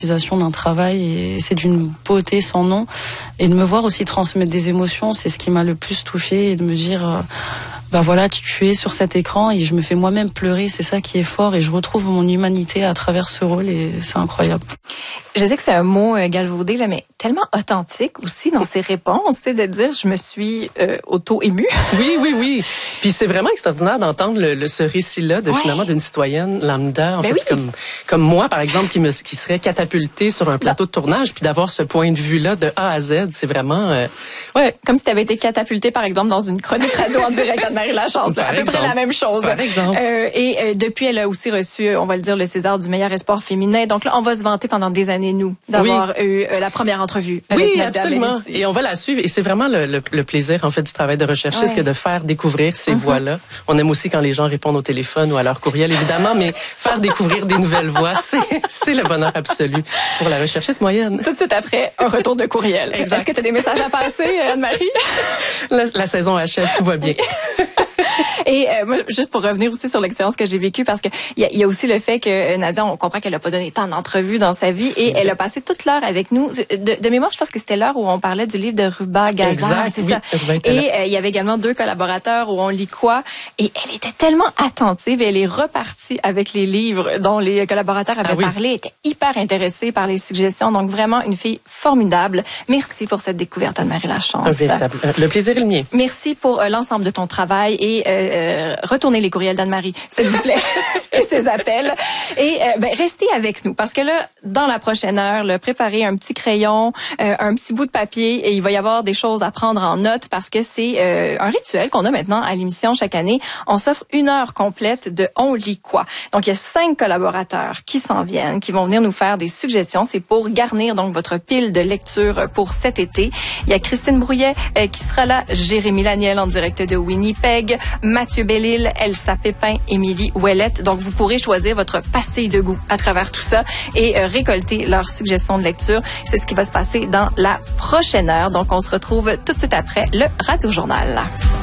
d'un travail et c'est d'une beauté sans nom. Et de me voir aussi transmettre des émotions, c'est ce qui m'a le plus touchée et de me dire, bah voilà, tu es sur cet écran et je me fais moi-même pleurer, c'est ça qui est fort et je retrouve mon humanité à travers ce rôle et c'est incroyable. Je sais que c'est un mot galvaudé, là, mais tellement authentique aussi dans ses réponses, tu sais, de dire je me suis auto-émue. Oui. Puis c'est vraiment extraordinaire d'entendre ce récit-là de finalement d'une citoyenne lambda, en fait, comme moi, par exemple, qui serait catapultée sur un plateau de tournage, puis d'avoir ce point de vue-là de A à Z, c'est vraiment... Comme si tu avais été catapultée, par exemple, dans une chronique radio en direct d'Anne-Marie Lachance. À peu près la même chose. Par exemple. Et depuis, elle a aussi reçu, on va le dire, le César du meilleur espoir féminin. Donc là, on va se vanter pendant des années, nous, d'avoir eu la première entrevue avec Nadia absolument. Benetti. Et on va la suivre. Et c'est vraiment le plaisir, en fait, du travail de recherchiste que de faire découvrir ces voix-là. On aime aussi quand les gens répondent au téléphone ou à leur courriel, évidemment, mais faire découvrir des nouvelles voix, c'est le bonheur absolu pour la recherchiste moyenne. Tout de suite après, un retour de courriel. Exact. Est-ce que tu as des messages à passer, Anne-Marie? La saison achève, tout va bien. Et moi, juste pour revenir aussi sur l'expérience que j'ai vécue, parce que il y a aussi le fait que Nadia, on comprend qu'elle a pas donné tant d'entrevues dans sa vie et elle a passé toute l'heure avec nous. De mémoire, je pense que c'était l'heure où on parlait du livre de Ruba Gazard, c'est ça. Et il y avait également 2 collaborateurs où on lit quoi. Et elle était tellement attentive et elle est repartie avec les livres dont les collaborateurs avaient parlé. Elle était hyper intéressée par les suggestions. Donc vraiment une fille formidable. Merci pour cette découverte, Anne-Marie Lachance. Le plaisir est le mien. Merci pour l'ensemble de ton travail et retournez les courriels d'Anne-Marie, s'il vous plaît, et ses appels. Et restez avec nous parce que là, dans la prochaine heure, préparez un petit crayon, un petit bout de papier et il va y avoir des choses à prendre en note parce que c'est un rituel qu'on a maintenant à l'émission chaque année. On s'offre 1 heure complète de On lit quoi. Donc, il y a 5 collaborateurs qui s'en viennent, qui vont venir nous faire des suggestions. C'est pour garnir donc votre pile de lecture pour cet été. Il y a Christine Brouillet qui sera là, Jérémy Laniel en direct de Winnipeg, Mathieu Bellil, Elsa Pépin, Émilie Ouellette. Donc, vous pourrez choisir votre pastille de goût à travers tout ça et récolter leurs suggestions de lecture. C'est ce qui va se passer dans la prochaine heure. Donc, on se retrouve tout de suite après le Radio Journal.